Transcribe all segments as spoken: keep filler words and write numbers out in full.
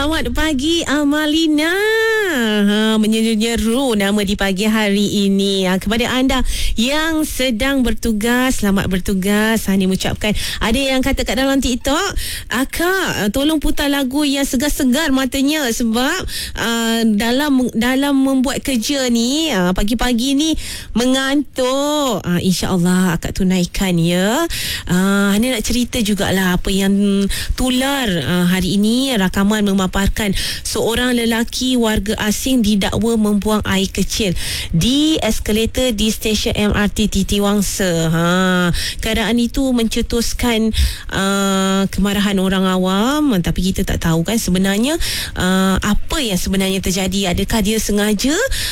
Selamat pagi Amalina. Ha, menyeru-nyeru nama di pagi hari ini. Ha, kepada anda yang sedang bertugas, selamat bertugas. Hani mengucapkan, ada yang kata kat dalam TikTok, Akak tolong putar lagu yang segar-segar matanya sebab uh, dalam dalam membuat kerja ni uh, pagi-pagi ni mengantuk. Uh, InsyaAllah akak tunaikan ya. Uh, Hani nak cerita jugalah apa yang tular uh, hari ini. Rakaman memaparkan seorang lelaki warga asing didakwa membuang air kecil di eskalator di stesen M R T T T Wangsa. Ha, keadaan itu mencetuskan uh, kemarahan orang awam, tapi kita tak tahu kan sebenarnya uh, apa yang sebenarnya terjadi. Adakah dia sengaja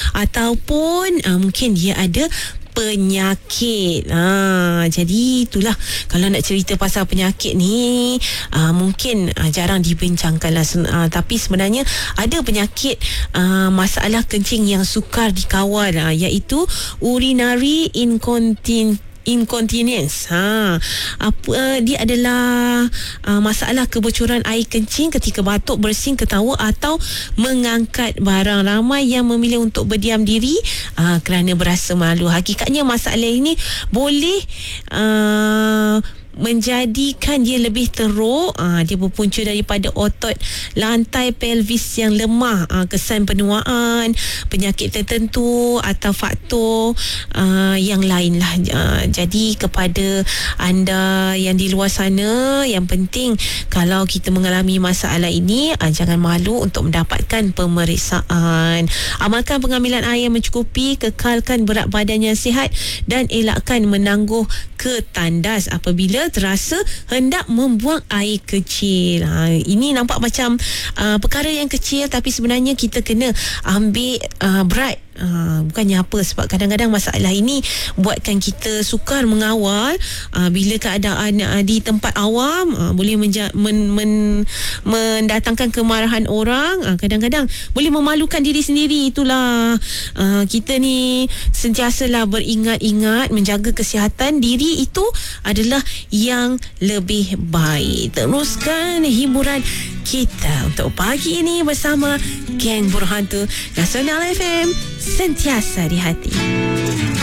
ataupun uh, mungkin dia ada penyakit. Ha, jadi itulah, kalau nak cerita pasal penyakit ni uh, mungkin uh, jarang dibincangkan lah. Uh, tapi sebenarnya ada penyakit uh, masalah kencing yang sukar dikawal, uh, iaitu urinary incontinence incontinence. Ha, apa uh, dia adalah uh, masalah kebocoran air kencing ketika batuk, bersin, ketawa atau mengangkat barang. Ramai yang memilih untuk berdiam diri uh, kerana berasa malu. Hakikatnya masalah ini boleh uh, menjadikan dia lebih teruk. Aa, dia berpunca daripada otot lantai pelvis yang lemah, aa, kesan penuaan, penyakit tertentu atau faktor aa, yang lain lah. Aa, jadi kepada anda yang di luar sana, yang penting kalau kita mengalami masalah ini, aa, jangan malu untuk mendapatkan pemeriksaan. Amalkan pengambilan air yang mencukupi, kekalkan berat badan yang sihat dan elakkan menangguh ke tandas apabila terasa hendak membuang air kecil. Ha, ini nampak macam uh, perkara yang kecil, tapi sebenarnya kita kena ambil uh, berat. Uh, bukannya apa, sebab kadang-kadang masalah ini buatkan kita sukar mengawal. Uh, bila keadaan uh, di tempat awam uh, boleh menja- men- men- mendatangkan kemarahan orang, uh, kadang-kadang boleh memalukan diri sendiri. Itulah uh, kita ni sentiasalah beringat-ingat menjaga kesihatan diri, itu adalah yang lebih baik. Teruskan hiburan kita untuk pagi ini bersama Geng Berhantu Nasional F M, sentiasa di hati.